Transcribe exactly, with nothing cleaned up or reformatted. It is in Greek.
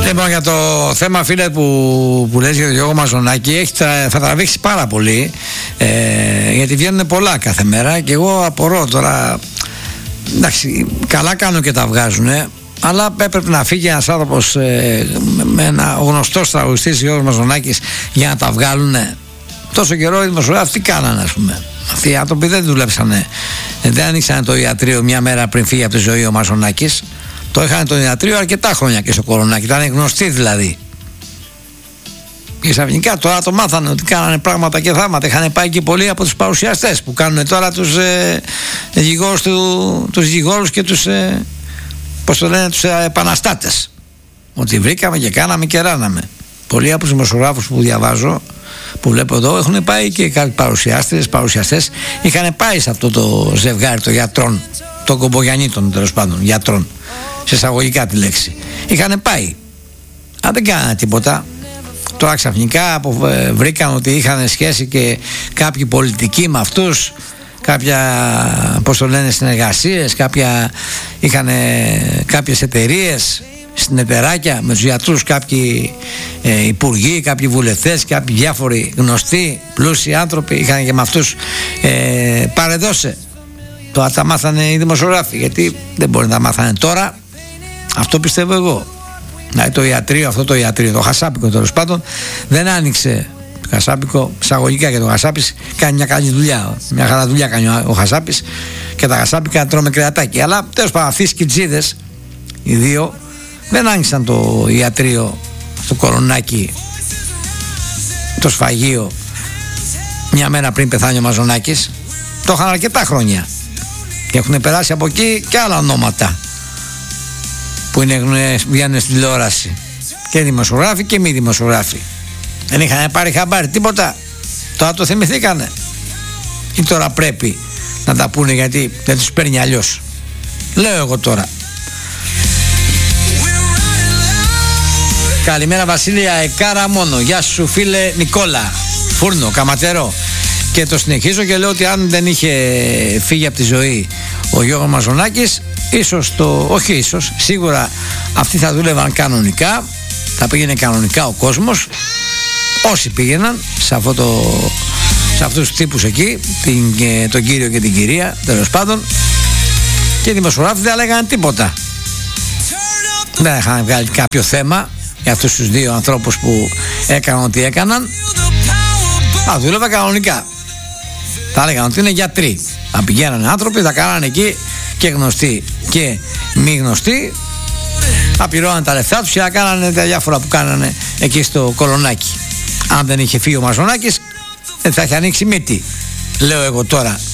Λοιπόν, για το θέμα, φίλε, που, που λες για τον Γιώργο Μαζονάκη, έχει, θα τραβήξει πάρα πολύ, ε, γιατί βγαίνουν πολλά κάθε μέρα και εγώ απορώ τώρα. Εντάξει, καλά κάνουν και τα βγάζουνε, αλλά έπρεπε να φύγει ένας άνθρωπος, ε, με ένα γνωστός τραγουδιστής Γιώργος Μαζονάκης, για να τα βγάλουνε. Τόσο καιρό οι δημοσιογράφοι τι κάνανε, ας πούμε? Αυτοί οι άνθρωποι δεν δουλέψανε, δεν ανοίξανε το ιατρείο μια μέρα πριν φύγει από τη ζωή ο Μαζονάκης. Το είχαν το ιατρείο αρκετά χρόνια και στο Κορονάκι, ήταν γνωστοί δηλαδή. Και ξαφνικά τώρα το μάθανε ότι κάνανε πράγματα και θάματα. Είχαν πάει και πολλοί από τους παρουσιαστές που κάνουν τώρα τους ε, γιγόρους, του, τους γιγόρους και τους, ε, πώς το λένε, τους ε, επαναστάτες. Ότι βρήκαμε και κάναμε και ράναμε. Πολλοί από τους δημοσιογράφους που διαβάζω, που βλέπω εδώ, έχουν πάει και κάποιοι παρουσιάστες, παρουσιαστές, είχαν πάει σε αυτό το ζευγάρι των γιατρών, των κομπογιαννίτων, τέλος πάντων, γιατρών, σε εισαγωγικά τη λέξη. Είχαν πάει. Αν δεν κάνανε τίποτα. Τώρα ξαφνικά βρήκαν ότι είχαν σχέση και κάποιοι πολιτικοί με αυτούς, κάποια, πώς το λένε, συνεργασίες, κάποια, είχαν κάποιες εταιρείες, συνεταιράκια με τους γιατρούς, κάποιοι ε, υπουργοί, κάποιοι βουλευτές, κάποιοι διάφοροι γνωστοί, πλούσιοι άνθρωποι, είχαν και με αυτούς ε, παρεδώσε. Τώρα τα μάθανε οι δημοσιογράφοι, γιατί δεν μπορεί να τα μάθανε τώρα. Αυτό πιστεύω εγώ. Δηλαδή το ιατρείο, αυτό το ιατρείο, το Χασάπικο τέλος πάντων, δεν άνοιξε. Το Χασάπικο, εισαγωγικά, και το Χασάπης κάνει μια καλή δουλειά. Μια χαρά δουλειά κάνει ο Χασάπης και τα Χασάπικα τρώμε κρεατάκι. Αλλά τέλος πάντων, αυτοί οι σκιτζίδες, οι δύο, δεν άνοιξαν το ιατρείο στο Κορονάκι, το σφαγείο, μια μέρα πριν πεθάνει ο Μαζονάκης. Το είχαν αρκετά χρόνια και έχουν περάσει από εκεί και άλλα ονόματα που είναι, βγαίνουν στην τηλεόραση, και δημοσιογράφοι και μη δημοσιογράφοι. Δεν είχαν πάρει χαμπάρι τίποτα. Τώρα το θυμηθήκανε ή τώρα πρέπει να τα πούνε γιατί δεν τους παίρνει αλλιώς? Λέω εγώ τώρα. Καλημέρα Βασίλεια, Εκάρα μόνο. Γεια σου φίλε Νικόλα, Φούρνο, Καματερό. Και το συνεχίζω και λέω ότι αν δεν είχε φύγει από τη ζωή ο Γιώργος Μαζονάκης, ίσως το, όχι ίσως, σίγουρα αυτοί θα δούλευαν κανονικά, θα πήγαινε κανονικά ο κόσμος, όσοι πήγαιναν σε, αυτό το, σε αυτούς τους τύπους εκεί, την, τον κύριο και την κυρία, τέλος πάντων, και οι δημοσιογράφοι δεν έλεγαν τίποτα. Δεν είχαν βγάλει κάποιο θέμα για αυτούς τους δύο ανθρώπους που έκαναν ό,τι έκαναν. Θα δούλευαν κανονικά. Θα έλεγαν ότι είναι γιατροί. Θα πηγαίνανε άνθρωποι, θα κάνανε εκεί και γνωστοί και μη γνωστοί. Θα πληρώνανε τα λεφτά τους και θα κάνανε τα διάφορα που κάνανε εκεί στο Κολονάκι. Αν δεν είχε φύγει ο Μαζονάκης, δεν θα είχε ανοίξει μύτη. Λέω εγώ τώρα.